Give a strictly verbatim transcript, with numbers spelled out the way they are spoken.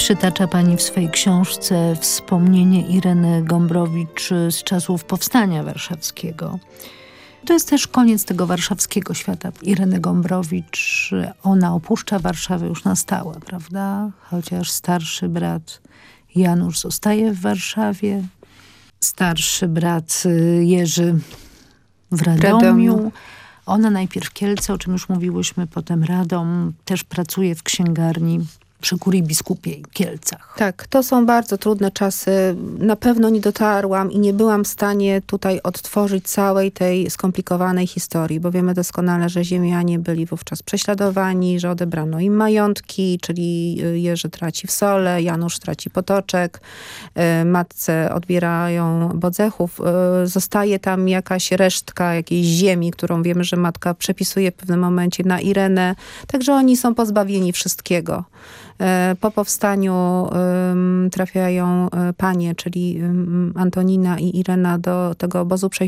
Przytacza pani w swojej książce wspomnienie Ireny Gombrowicz z czasów Powstania Warszawskiego. To jest też koniec tego warszawskiego świata. Ireny Gombrowicz, ona opuszcza Warszawę już na stałe, prawda? Chociaż starszy brat Janusz zostaje w Warszawie. Starszy brat Jerzy w Radomiu. Radomiu. Ona najpierw Kielce, o czym już mówiłyśmy, potem Radom. Też pracuje w księgarni przy kurii biskupiej w Kielcach. Tak, to są bardzo trudne czasy. Na pewno nie dotarłam i nie byłam w stanie tutaj odtworzyć całej tej skomplikowanej historii, bo wiemy doskonale, że ziemianie byli wówczas prześladowani, że odebrano im majątki, czyli Jerzy traci w Sole, Janusz traci Potoczek, matce odbierają Bodzechów. Zostaje tam jakaś resztka jakiejś ziemi, którą wiemy, że matka przepisuje w pewnym momencie na Irenę. Także oni są pozbawieni wszystkiego. Po powstaniu um, trafiają panie, czyli um, Antonina i Irena do tego obozu przejściowego